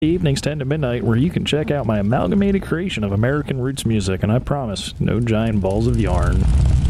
Evenings 10 to midnight, where you can check out my amalgamated creation of American roots music, and I promise, no giant balls of yarn.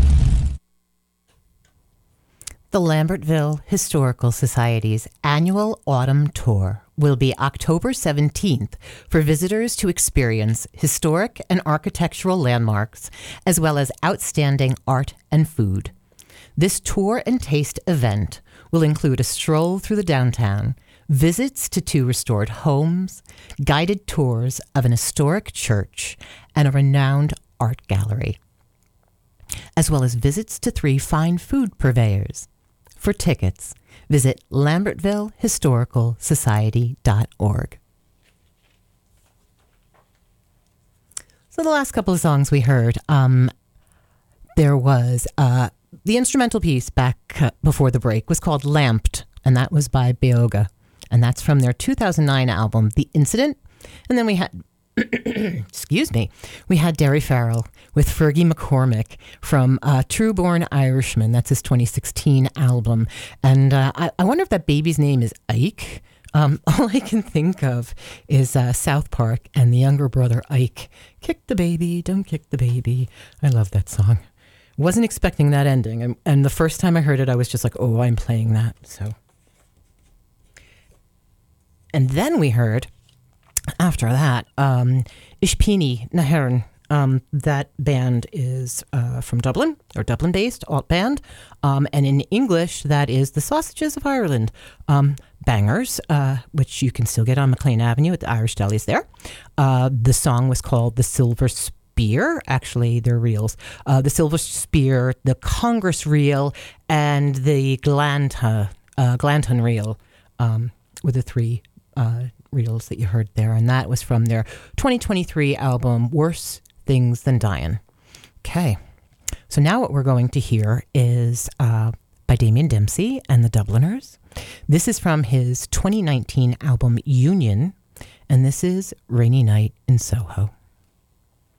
The Lambertville Historical Society's annual autumn tour will be October 17th for visitors to experience historic and architectural landmarks, as well as outstanding art and food. This tour and taste event will include a stroll through the downtown, visits to 2 restored homes, guided tours of an historic church, and a renowned art gallery, as well as visits to 3 fine food purveyors. For tickets, visit lambertvillehistoricalsociety.org. So the last couple of songs we heard, there was the instrumental piece back before the break was called Lamped, and that was by Beoga. And that's from their 2009 album, The Incident. And then we had, excuse me, we had Derry Farrell with Fergie McCormick from True Born Irishman. That's his 2016 album. And I wonder if that baby's name is Ike. All I can think of is South Park and the younger brother Ike. Kick the baby, don't kick the baby. I love that song. Wasn't expecting that ending. And the first time I heard it, I was just like, oh, I'm playing that. So. And then we heard, after that, Ishpini Naharan. That band is from Dublin, or Dublin-based alt band. And in English, that is the Sausages of Ireland. Bangers, which you can still get on McLean Avenue at the Irish Delis there. The song was called The Silver Spear. Actually, they're reels. The Silver Spear, the Congress reel, and the Glanton reel were the 3 reels that you heard there. And that was from their 2023 album, Worse Things Than Dying. Okay. So now what we're going to hear is by Damien Dempsey and the Dubliners. This is from his 2019 album, Union. And this is Rainy Night in Soho.